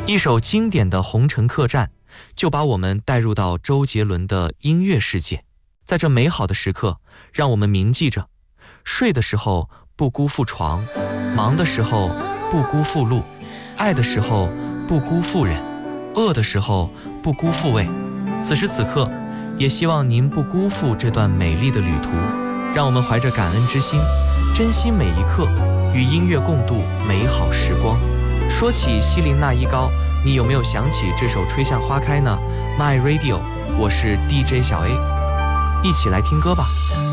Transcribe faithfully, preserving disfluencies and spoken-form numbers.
一首经典的《红尘客栈》就把我们带入到周杰伦的音乐世界。在这美好的时刻，让我们铭记着：睡的时候不辜负床，忙的时候不辜负路，爱的时候不辜负人，饿的时候不辜负胃。此时此刻，也希望您不辜负这段美丽的旅途。让我们怀着感恩之心，珍惜每一刻，与音乐共度美好时光。说起西林娜依高，你有没有想起这首《吹向花开》呢？ My Radio， 我是 D J 小 A， 一起来听歌吧。